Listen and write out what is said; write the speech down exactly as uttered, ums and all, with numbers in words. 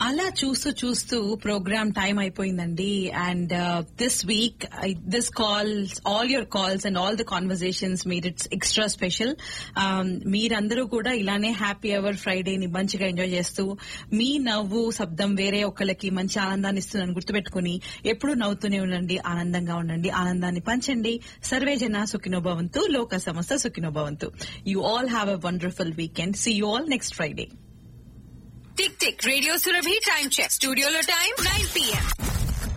అలా చూస్తూ చూస్తూ ప్రోగ్రామ్ టైం అయిపోయిందండి. And this week this calls all your calls and all the conversations made it's extra special. మీరందరూ కూడా ఇలానే హ్యాపీ అవర్ ఫ్రైడేని మంచిగా ఎంజాయ్ చేస్తూ మీ నవ్వు శబ్దం వేరే ఒకళ్ళకి మంచి ఆనందాన్ని ఇస్తుందని గుర్తుపెట్టుకుని ఎప్పుడూ నవ్వుతూనే ఉండండి, ఆనందంగా ఉండండి, ఆనందాన్ని పంచండి. సర్వే జన సుఖినో భవంతు, లోక సమస్త సుఖినో భవంతు. You all have a wonderful weekend. See you all next Friday. Tick tick radio Surabhi time check. స్టూడియోలో టైం నైన్ పిఎం.